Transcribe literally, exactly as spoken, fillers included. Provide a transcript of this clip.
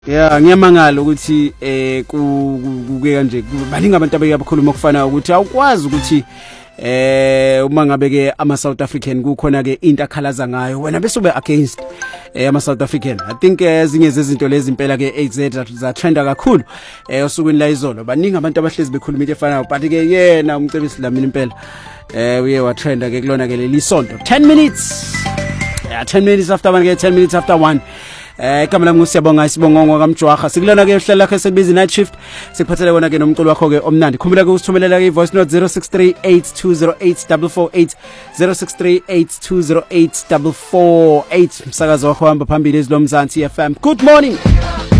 Yeah, ngiyamangala ukuthi eh kuke kanje baningi abantu abayabakhuluma ukufana ukuthi awukwazi ukuthi eh uma ngabe ke ama South African kukhona ke into akhalaza ngayo wena bese ube against eh ama South African. I think ezinye zezinto lezi impela ke A Z za trenda kakhulu eh osukwini la izolo baningi abantu abahlezi bekhuluma into efanayo but ke yena umcebisi lamini impela eh uye wa trenda ke kulona ke leli sonto ten minutes yeah ten minutes after one ke ten minutes after one. Eh igama lami ngusiyabonga isibongo kaMjwaha sikulona ke uhlelo lakhe sebizi night shift sikuphathele wona ke nomculo wakho ke omnandi khumbula ke usithumelela ke voice note zero six three eight two zero eight four four eight zero six three eight two zero eight four four eight msakazo wakho hamba phambili ezilomzansi F M. Good morning.